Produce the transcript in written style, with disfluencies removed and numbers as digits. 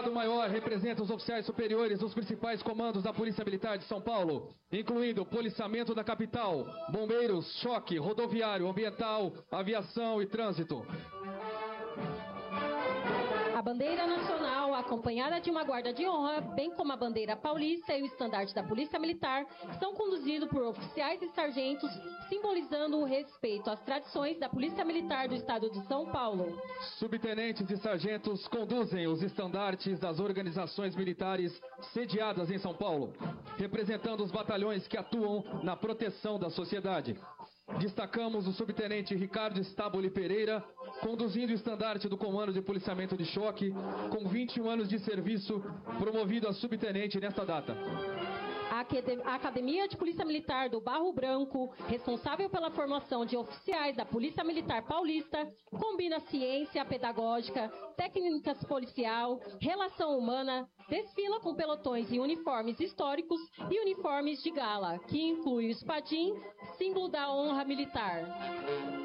Estado-Maior representa os oficiais superiores dos principais comandos da Polícia Militar de São Paulo, incluindo policiamento da capital, bombeiros, choque, rodoviário, ambiental, aviação e trânsito. A bandeira nacional, acompanhada de uma guarda de honra, bem como a bandeira paulista e o estandarte da Polícia Militar, são conduzidos por oficiais e sargentos, simbolizando o respeito às tradições da Polícia Militar do Estado de São Paulo. Subtenentes e sargentos conduzem os estandartes das organizações militares sediadas em São Paulo, representando os batalhões que atuam na proteção da sociedade. Destacamos o subtenente Ricardo Staboli Pereira, conduzindo o estandarte do Comando de Policiamento de Choque, com 21 anos de serviço, promovido a subtenente nesta data. A Academia de Polícia Militar do Barro Branco, responsável pela formação de oficiais da Polícia Militar Paulista, combina ciência pedagógica, técnicas policial, relação humana, desfila com pelotões em uniformes históricos e uniformes de gala, que inclui o espadim, símbolo da honra militar.